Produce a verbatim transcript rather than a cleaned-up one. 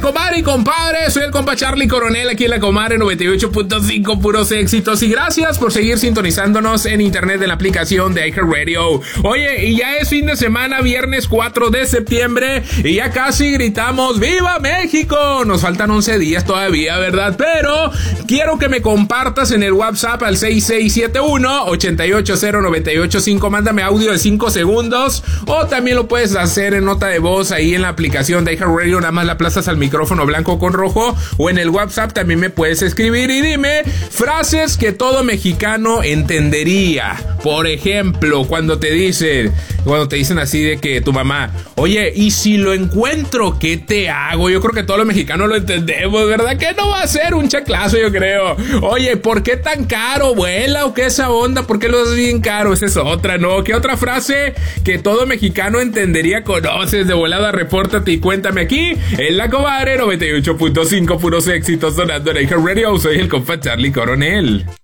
comadre y compadre, soy el compa Charlie Coronel aquí en la comadre noventa y ocho punto cinco, puros éxitos. Y gracias por seguir sintonizándonos en internet en la aplicación de iHeartRadio. Oye, y ya es fin de semana, viernes cuatro de septiembre, y ya casi gritamos ¡Viva México! Nos faltan once días todavía, ¿verdad? Pero quiero que me compartas en el WhatsApp al seis seis siete uno, ocho ocho cero, nueve ocho cinco. Mándame audio de cinco segundos, o también lo puedes hacer en nota de voz ahí en la aplicación de iHeartRadio. Nada más la aplazas al micrófono blanco con rojo, o en el WhatsApp también me puedes escribir y dime frases que todo mexicano entendería. Por ejemplo, cuando te dicen, cuando te dicen así de que tu mamá, oye, y si lo encuentro, ¿qué te hago? Yo creo que todos los mexicanos lo entendemos, ¿verdad? Que no va a ser un chaclazo, yo creo. Oye, ¿por qué tan caro, vuela? ¿O qué esa onda? ¿Por qué lo haces bien caro? Esa es otra, ¿no? ¿Qué otra frase que todo mexicano entendería conoces? De volada, repórtate y cuéntame aquí en la comadre noventa y ocho punto cinco, puros éxitos sonando en iHeartRadio. Soy el compa Charlie Coronel.